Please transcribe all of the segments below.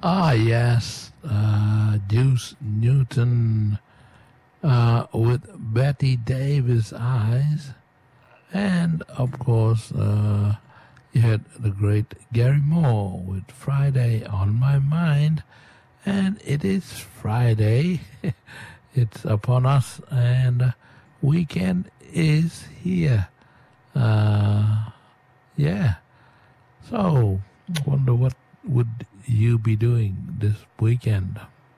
Yes, Deuce Newton with Betty Davis Eyes. And, of course, you had the great Gary Moore with Friday on My Mind. And it is Friday. It's upon us, and weekend is here. Yeah. So, wonder what would you be doing this weekend?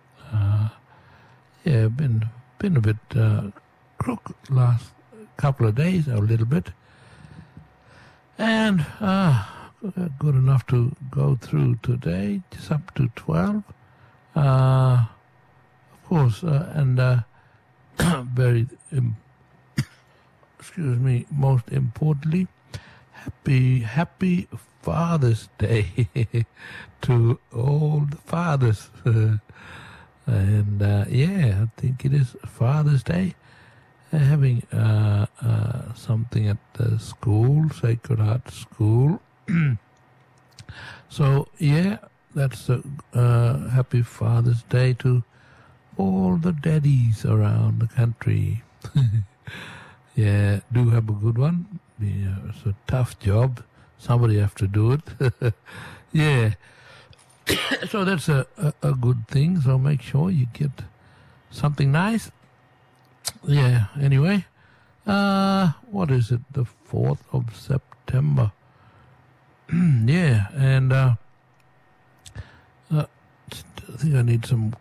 Yeah, been a bit crook last couple of days, a little bit, and good enough to go through today, just up to 12. Of course, and very, excuse me, most importantly, happy Father's Day to all the fathers. And yeah, I think it is Father's Day. Having something at the school, Sacred Heart School. So yeah, that's a happy Father's Day to all the daddies around the country. Yeah, do have a good one. Yeah, it's a tough job. Somebody have to do it. Yeah. So that's a good thing. So make sure you get something nice. Yeah, anyway. What is it? The 4th of September. Yeah, and I think I need some